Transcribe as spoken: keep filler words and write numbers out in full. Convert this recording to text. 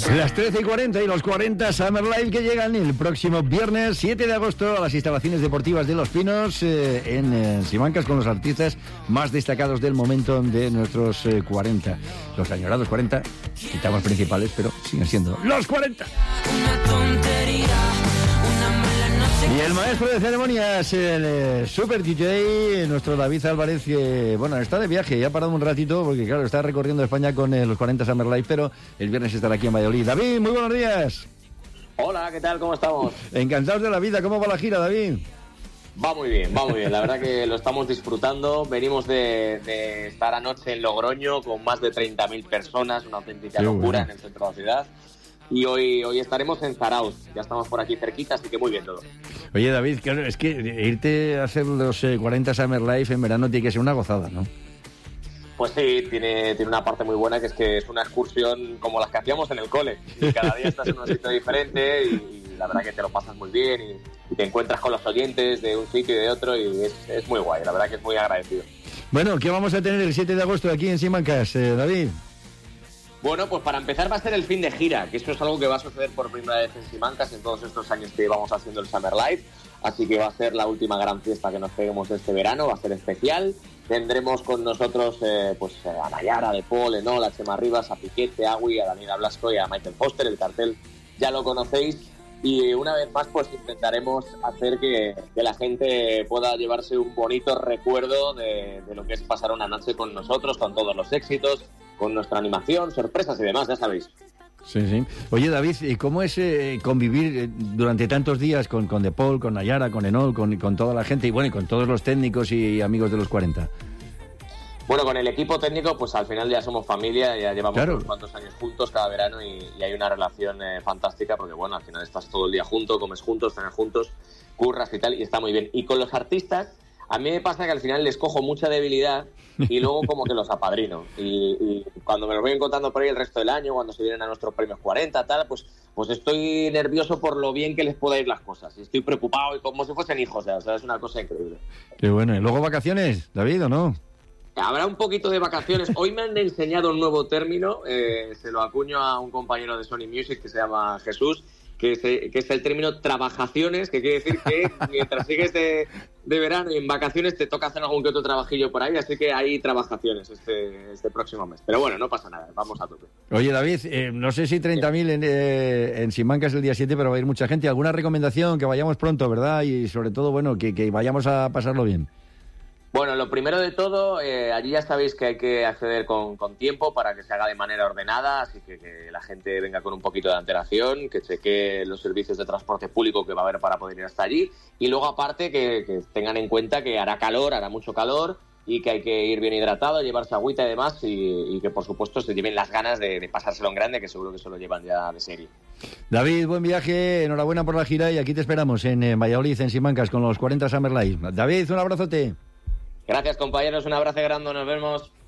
Las trece y cuarenta y los cuarenta Summer Live que llegan el próximo viernes siete de agosto a las instalaciones deportivas de Los Pinos eh, en eh, Simancas con los artistas más destacados del momento de nuestros eh, cuarenta. Los añorados cuarenta, quitamos principales, pero siguen siendo los cuarenta. Una tontería, una mala noche. Y el maestro de ceremonias, el eh, Super D J, nuestro David Álvarez, que, bueno, está de viaje, ya ha parado un ratito, porque claro, está recorriendo España con eh, los cuarenta Summer Live, pero el viernes estará aquí en Valladolid. David, muy buenos días. Hola, ¿qué tal? ¿Cómo estamos? Encantados de la vida, ¿cómo va la gira, David? Va muy bien, va muy bien. La verdad que lo estamos disfrutando. Venimos de, de estar anoche en Logroño con más de treinta mil personas, una auténtica Qué locura bueno. en el centro de la ciudad. Y hoy, hoy estaremos en Zarauz. Ya estamos por aquí cerquita, así que muy bien todo. Oye, David, claro, es que irte a hacer los eh, cuarenta Summer Live en verano tiene que ser una gozada, ¿no? Pues sí, tiene, tiene una parte muy buena, que es que es una excursión como las que hacíamos en el cole. Y cada día estás en un sitio diferente y, y la verdad que te lo pasas muy bien y, y te encuentras con los oyentes de un sitio y de otro y es, es muy guay. La verdad que es muy agradecido. Bueno, ¿qué vamos a tener el siete de agosto aquí en Simancas, eh, David? Bueno, pues para empezar va a ser el fin de gira, que esto es algo que va a suceder por primera vez en Simancas en todos estos años que vamos haciendo el Summer Live. Así que va a ser la última gran fiesta que nos peguemos este verano, va a ser especial. Tendremos con nosotros eh, pues a Nayara, De Paul, Enol, a Chema Rivas, a Piquete, a Agui, a Daniela Blasco y a Michael Foster. El cartel ya lo conocéis. Y una vez más pues intentaremos hacer que, que la gente pueda llevarse un bonito recuerdo de, de lo que es pasar una noche con nosotros, con todos los éxitos, con nuestra animación, sorpresas y demás, ya sabéis. Sí, sí. Oye, David, ¿y cómo es eh, convivir eh, durante tantos días con, con De Paul, con Nayara, con Enol, con, con toda la gente y bueno, y con todos los técnicos y amigos de los cuarenta? Bueno, con el equipo técnico, pues al final ya somos familia, ya llevamos Claro. unos cuantos años juntos cada verano y, y hay una relación eh, fantástica porque, bueno, al final estás todo el día junto, comes juntos, cenas juntos, curras y tal, y está muy bien. Y con los artistas, a mí me pasa que al final les cojo mucha debilidad y luego como que los apadrino. Y, y cuando me los voy encontrando por ahí el resto del año, cuando se vienen a nuestros premios cuarenta, tal, pues, pues estoy nervioso por lo bien que les pueda ir las cosas. Y estoy preocupado y como si fuesen hijos, o sea, es una cosa increíble. Qué bueno. ¿Y luego vacaciones, David, o no? Habrá un poquito de vacaciones. Hoy me han enseñado un nuevo término, eh, se lo acuño a un compañero de Sony Music que se llama Jesús, que es, que es el término trabajaciones, que quiere decir que mientras sigues de, de verano y en vacaciones te toca hacer algún que otro trabajillo por ahí, así que hay trabajaciones este, este próximo mes. Pero bueno, no pasa nada, vamos a tope. Oye, David, eh, no sé si treinta mil en, eh, en Simancas el día siete, pero va a ir mucha gente. ¿Alguna recomendación? Que vayamos pronto, ¿verdad? Y sobre todo, bueno, que, que vayamos a pasarlo bien. Bueno, lo primero de todo, eh, allí ya sabéis que hay que acceder con, con tiempo para que se haga de manera ordenada, así que que la gente venga con un poquito de antelación, que chequee los servicios de transporte público que va a haber para poder ir hasta allí, y luego aparte que, que tengan en cuenta que hará calor, hará mucho calor, y que hay que ir bien hidratado, llevarse agüita y demás, y, y que por supuesto se lleven las ganas de, de pasárselo en grande, que seguro que se lo llevan ya de serie. David, buen viaje, enhorabuena por la gira y aquí te esperamos en, en Valladolid, en Simancas, con los cuarenta Summer Live. David, un abrazote. Gracias compañeros, un abrazo grande, nos vemos.